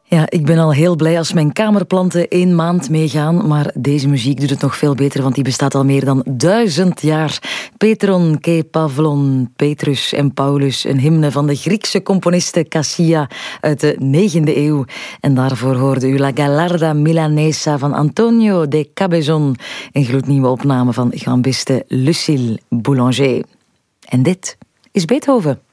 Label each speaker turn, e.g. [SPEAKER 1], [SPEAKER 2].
[SPEAKER 1] Ja, ik ben al heel blij als mijn kamerplanten 1 maand meegaan, maar deze muziek doet het nog veel beter, want die bestaat al meer dan 1000 jaar. Petron ke Pavlon, Petrus en Paulus, een hymne van de Griekse componiste Cassia uit de 9e eeuw. En daarvoor hoorde u La Gallarda Milanesa van Antonio de Cabezon, een gloednieuwe opname van gambiste Lucille Boulanger. En dit is Beethoven.